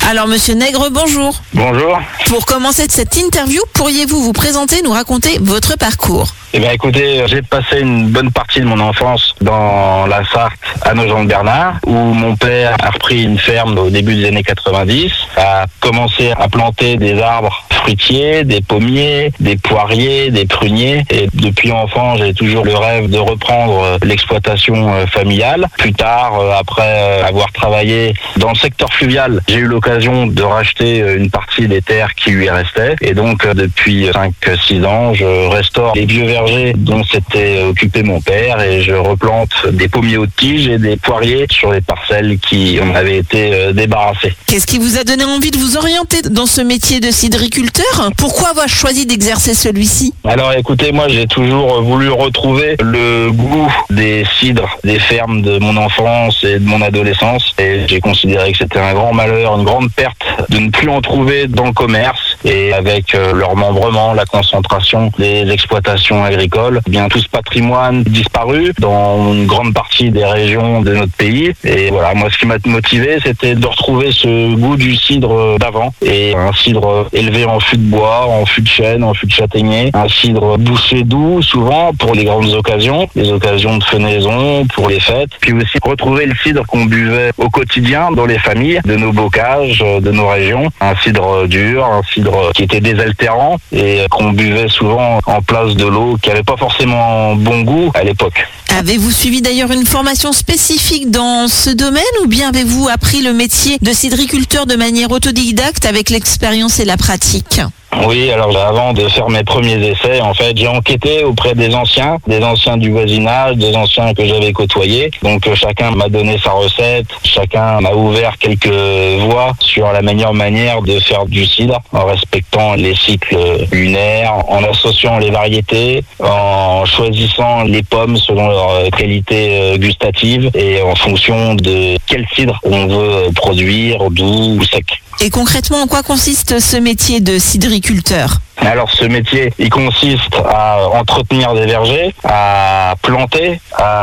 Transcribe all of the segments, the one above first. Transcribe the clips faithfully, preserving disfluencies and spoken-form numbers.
Alors Monsieur Nègre, bonjour. Bonjour. Pour commencer cette interview, pourriez-vous vous présenter, nous raconter votre parcours ? Eh bien écoutez, j'ai passé une bonne partie de mon enfance dans la Sarthe, à Nogent-de-Bernard, où mon père a repris une ferme au début des années quatre-vingt-dix, a commencé à planter des arbres fruitiers, des pommiers, des poiriers, des pruniers. Et depuis enfant, j'ai toujours le rêve de reprendre l'exploitation familiale. Plus tard, après avoir travaillé dans le secteur fluvial, j'ai eu l'occasion de racheter une partie des terres qui lui restaient. Et donc, depuis cinq six ans, je restaure les vieux vergers dont s'était occupé mon père et je replante des pommiers haute tige et des poiriers sur les parcelles qui en avaient été débarrassées. Qu'est-ce qui vous a donné envie de vous orienter dans ce métier de cidriculteur ? Pourquoi avoir choisi d'exercer celui-ci ? Alors écoutez, moi j'ai toujours voulu retrouver le goût des cidres, des fermes de mon enfance et de mon adolescence. Et j'ai considéré que c'était un grand malheur, une grande perte de ne plus en trouver dans le commerce. Et avec leur remembrement, la concentration des exploitations agricoles, eh bien tout ce patrimoine disparu dans une grande partie des régions de notre pays. Et voilà, moi ce qui m'a motivé, c'était de retrouver ce goût du cidre d'avant. Et un cidre élevé en fût de bois, en fût de chêne, en fût de châtaignier. Un cidre bouché doux, souvent pour les grandes occasions, les occasions de fenaison, pour les fêtes. Puis aussi retrouver le cidre qu'on buvait au quotidien dans les familles, de nos bocages, de nos régions. Un cidre dur, un cidre qui était désaltérant et qu'on buvait souvent en place de l'eau qui n'avait pas forcément bon goût à l'époque. Avez-vous suivi d'ailleurs une formation spécifique dans ce domaine ou bien avez-vous appris le métier de cidriculteur de manière autodidacte avec l'expérience et la pratique ? Oui, alors avant de faire mes premiers essais, en fait, j'ai enquêté auprès des anciens, des anciens du voisinage, des anciens que j'avais côtoyés. Donc chacun m'a donné sa recette, chacun m'a ouvert quelques voies sur la meilleure manière de faire du cidre, en respectant les cycles lunaires, en associant les variétés, en choisissant les pommes selon leur qualité gustative et en fonction de quel cidre on veut produire, doux ou sec. Et concrètement, en quoi consiste ce métier de cidriculteur ? Alors ce métier, il consiste à entretenir des vergers, à planter,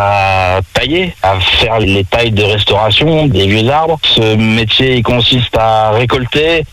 à tailler, à faire les tailles de restauration des vieux arbres. Ce métier, il consiste à récolter,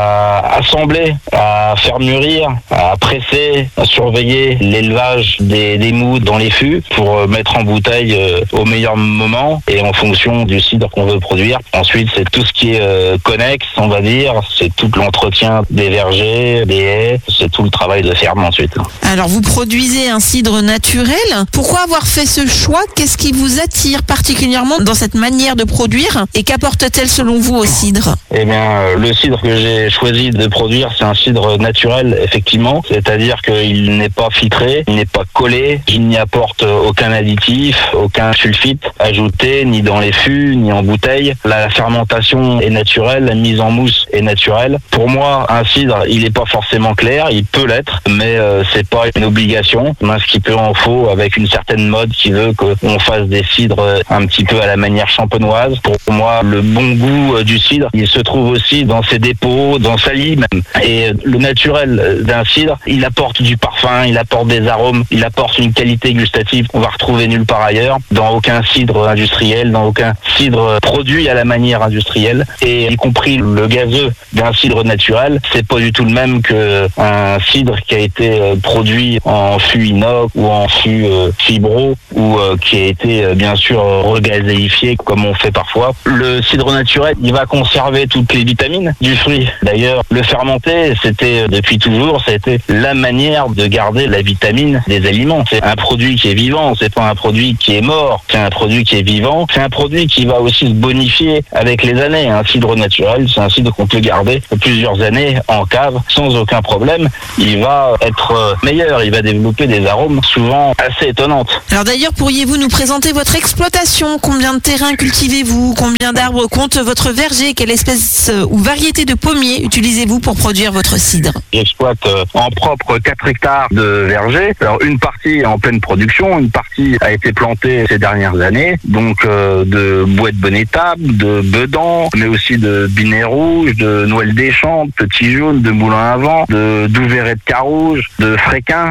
à assembler, à faire mûrir, à presser, à surveiller l'élevage des, des mous dans les fûts pour mettre en bouteille euh, au meilleur moment et en fonction du cidre qu'on veut produire. Ensuite, c'est tout ce qui est euh, connexe, on va dire, c'est tout l'entretien des vergers, des haies, c'est tout le travail de ferme ensuite. Alors vous produisez un cidre naturel. Pourquoi avoir fait ce choix ? Qu'est-ce qui vous attire particulièrement dans cette manière de produire et qu'apporte-t-elle selon vous au cidre ? Eh bien, le cidre que j'ai choisi de produire, c'est un cidre naturel, effectivement. C'est-à-dire qu'il n'est pas filtré, il n'est pas collé, il n'y apporte aucun additif, aucun sulfite ajouté, ni dans les fûts, ni en bouteille. La fermentation est naturelle, la mise en mousse est naturelle. Pour moi, un cidre, il n'est pas forcément clair, il peut l'être, mais euh, c'est pas une obligation. Un petit peu en faux avec une certaine mode qui veut qu'on fasse des cidres un petit peu à la manière champenoise. Pour moi, le bon goût du cidre, il se trouve aussi dans ses dépôts, dans sa lie même. Et le naturel d'un cidre, il apporte du parfum, il apporte des arômes, il apporte une qualité gustative qu'on va retrouver nulle part ailleurs, dans aucun cidre industriel, dans aucun cidre produit à la manière industrielle. Et y compris le gazeux d'un cidre naturel, c'est pas du tout le même que un cidre qui a été euh, produit en fût inox ou en fût euh, fibro ou euh, qui a été euh, bien sûr euh, regazéifié comme on fait parfois. Le cidre naturel, il va conserver toutes les vitamines du fruit. D'ailleurs, le fermenté, c'était euh, depuis toujours, c'était la manière de garder la vitamine des aliments. C'est un produit qui est vivant, c'est pas un produit qui est mort, c'est un produit qui est vivant, c'est un produit qui va aussi se bonifier avec les années. Un cidre naturel, c'est un cidre qu'on peut garder plusieurs années en cave sans aucun problème. Il va être meilleur, il va développer des arômes souvent assez étonnantes. Alors d'ailleurs, pourriez-vous nous présenter votre exploitation ? Combien de terrains cultivez-vous ? Combien d'arbres compte votre verger ? Quelle espèce ou variété de pommiers utilisez-vous pour produire votre cidre ? J'exploite en propre quatre hectares de verger. Alors une partie est en pleine production, une partie a été plantée ces dernières années, donc euh, de bois de bonnétable, de bedans, mais aussi de binet rouge, de noël des champs, de petits jaunes, de moulins à vent, de douveret de carouge, de fréquin,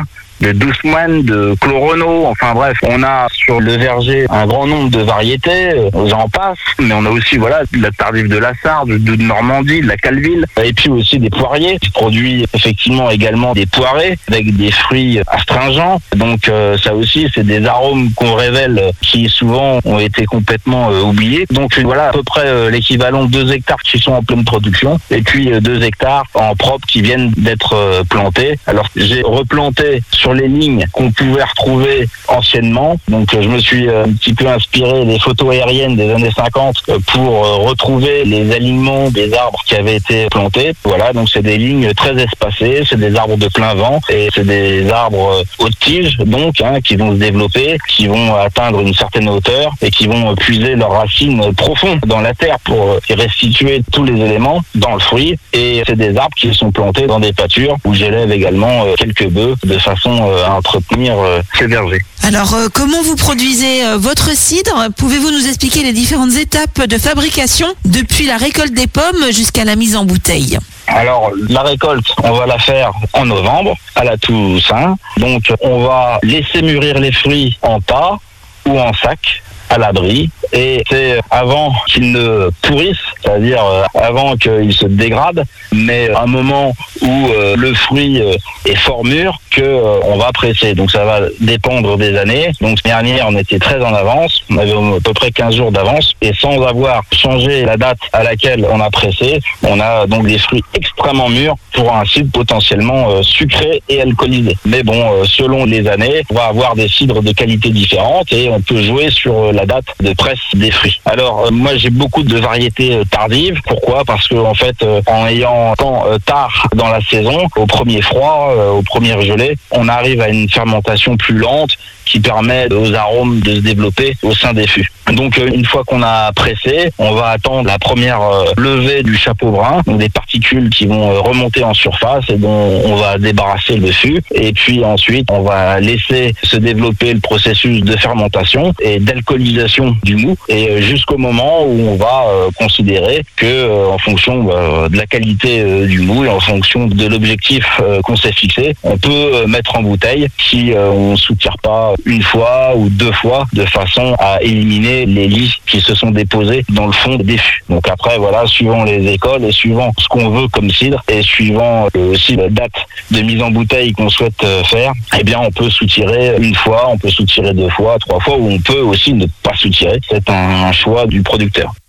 de Doucemoine, de Clorono. Enfin bref, on a sur le verger un grand nombre de variétés, j'en passe, mais on a aussi voilà de la tardive de la Sarre, de, de Normandie, de la Calville, et puis aussi des poiriers qui produisent effectivement également des poirées avec des fruits astringents. Donc euh, ça aussi, c'est des arômes qu'on révèle qui souvent ont été complètement euh, oubliés. Donc voilà à peu près euh, l'équivalent de deux hectares qui sont en pleine production, et puis euh, deux hectares en propre qui viennent d'être euh, plantés. Alors j'ai replanté sur les lignes qu'on pouvait retrouver anciennement. Donc euh, je me suis euh, un petit peu inspiré des photos aériennes des années cinquante euh, pour euh, retrouver les alignements des arbres qui avaient été plantés. Voilà, donc c'est des lignes très espacées, c'est des arbres de plein vent, et c'est des arbres euh, haute tige, donc hein, qui vont se développer, qui vont atteindre une certaine hauteur et qui vont euh, puiser leurs racines profondes dans la terre pour euh, restituer tous les éléments dans le fruit. Et c'est des arbres qui sont plantés dans des pâtures où j'élève également euh, quelques bœufs de façon euh, à entretenir euh, ces vergers. Alors, euh, comment vous produisez euh, votre cidre? Pouvez-vous nous expliquer les différentes étapes de fabrication depuis la récolte des pommes jusqu'à la mise en bouteille? Alors, la récolte, on va la faire en novembre, à la Toussaint. Donc, on va laisser mûrir les fruits en tas ou en sac, à l'abri, et c'est avant qu'ils ne pourrissent, c'est-à-dire avant qu'ils se dégradent, mais à un moment où euh, le fruit euh, est fort mûr, que euh, on va presser. Donc ça va dépendre des années. Donc l'année dernière, on était très en avance, on avait à peu près quinze jours d'avance, et sans avoir changé la date à laquelle on a pressé, on a donc des fruits extrêmement mûrs pour un cidre potentiellement euh, sucré et alcoolisé. Mais bon, euh, selon les années, on va avoir des cidres de qualité différentes, et on peut jouer sur euh, la date de presse des fruits. Alors euh, moi j'ai beaucoup de variétés euh, tardives. Pourquoi? Parce que en fait euh, en ayant tant euh, tard dans la saison, au premier froid, euh, au premier gelé, on arrive à une fermentation plus lente qui permet aux arômes de se développer au sein des fûts. Donc euh, une fois qu'on a pressé, on va attendre la première euh, levée du chapeau brun, donc des particules qui vont euh, remonter en surface et dont on va débarrasser le fût. Et puis ensuite, on va laisser se développer le processus de fermentation et d'alcoolisation du mou, et euh, jusqu'au moment où on va euh, considérer que euh, en fonction euh, de la qualité euh, du mou et en fonction de l'objectif euh, qu'on s'est fixé, on peut euh, mettre en bouteille si euh, on ne soutire pas une fois ou deux fois de façon à éliminer les lits qui se sont déposés dans le fond des fûts. Donc après, voilà, suivant les écoles et suivant ce qu'on veut comme cidre et suivant euh, aussi la date de mise en bouteille qu'on souhaite euh, faire, eh bien on peut soutirer une fois, on peut soutirer deux fois, trois fois, ou on peut aussi ne pas soutirer. C'est un choix du producteur.